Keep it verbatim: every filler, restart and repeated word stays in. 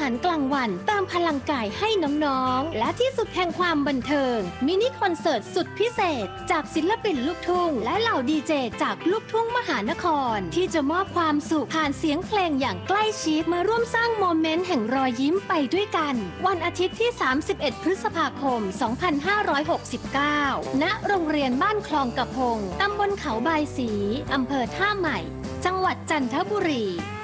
ารกลางวันเติมพลังกายให้น้องๆและที่สุดแห่งความบันเทิงมินิคอนเสิร์ตสุดพิเศษจากศิลปินลูกทุ่งและเหล่าดีเจจากลูกทุ่งมหานครที่จะมอบความสุขผ่านเสียงเพลงอย่างใกล้ชิดมาร่วมสร้างโมเมนต์แห่งรอยยิ้มไปด้วยกันวันอาทิตย์ที่สามสิบเอ็ดพฤษภาคมสองพันห้าร้อยหกสิบเก้าณโรงเรียนบ้านคลองกระพงตำบลเขาบายศรีอำเภอท่าใหม่จังหวัดจันทบุรี